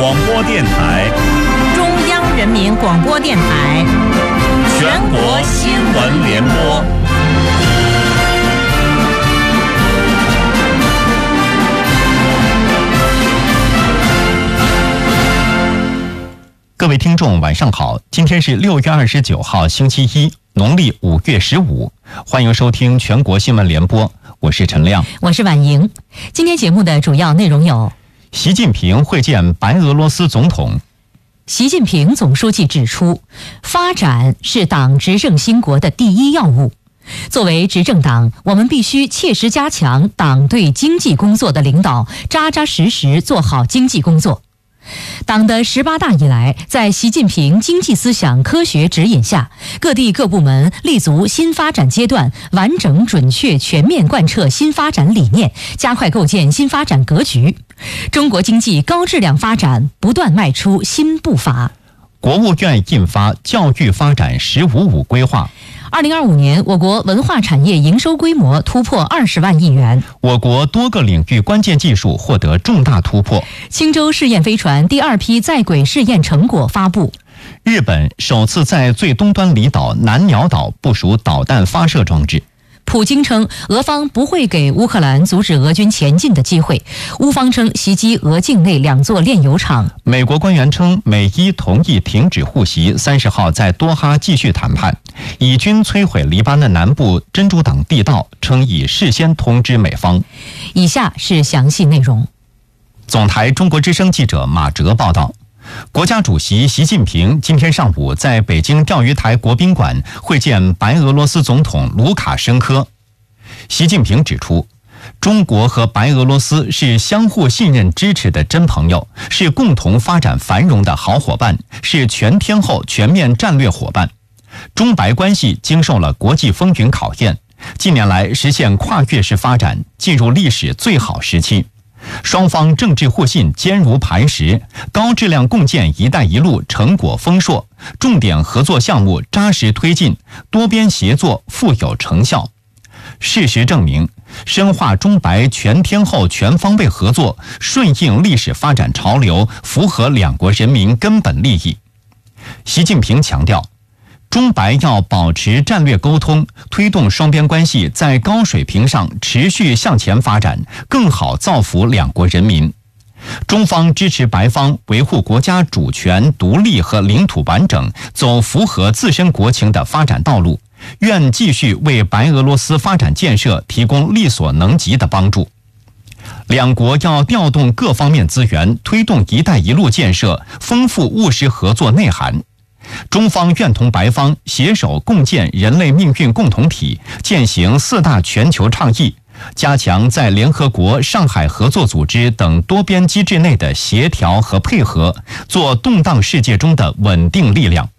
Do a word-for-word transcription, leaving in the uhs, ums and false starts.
广播电台、 中央人民广播电台、 全国新闻联播。 各位听众晚上好，今天是六月二十九号星期一，农历五月十五，欢迎收听全国新闻联播，我是陈亮， 我是婉莹。今天节目的主要内容有： 习近平会见白俄罗斯总统。 习近平总书记指出，发展是党执政兴国的第一要务。作为执政党，我们必须切实加强党对经济工作的领导，扎扎实实做好经济工作。党的十八大以来，在习近平经济思想科学指引下，各地各部门立足新发展阶段，完整准确全面贯彻新发展理念，加快构建新发展格局。中国经济高质量发展不断迈出新步伐。 国务院印发教育发展“十五五”规划。 二零二五年，我国文化产业营收规模突破二十万亿元。 我国多个领域关键技术获得重大突破。 轻舟试验飞船第二批在轨试验成果发布。 日本首次在最东端离岛南鸟岛部署导弹发射装置。 普京称，俄方不会给乌克兰阻止俄军前进的机会。乌方称袭击俄境内两座炼油厂。 美国官员称，美伊同意停止互袭，三十号在多哈继续谈判。以军摧毁黎巴嫩南部真主党地道，称已事先通知美方。 以下是详细内容。 总台中国之声记者马哲报道。国家主席习近平今天上午在北京钓鱼台国宾馆会见白俄罗斯总统卢卡申科。习近平指出，中国和白俄罗斯是相互信任支持的真朋友，是共同发展繁荣的好伙伴，是全天候全面战略伙伴。中白关系经受了国际风云考验，近年来实现跨越式发展，进入历史最好时期。双方政治互信坚如磐石，高质量共建“一带一路”成果丰硕，重点合作项目扎实推进，多边协作富有成效。事实证明，深化中白全天候全方位合作，顺应历史发展潮流，符合两国人民根本利益。习近平强调，中白要保持战略沟通，推动双边关系在高水平上持续向前发展，更好造福两国人民。中方支持白方维护国家主权、独立和领土完整，走符合自身国情的发展道路，愿继续为白俄罗斯发展建设提供力所能及的帮助。两国要调动各方面资源，推动“一带一路”建设，丰富务实合作内涵。中方愿同白方携手共建人类命运共同体，践行四大全球倡议，加强在联合国、上海合作组织等多边机制内的协调和配合，做动荡世界中的稳定力量。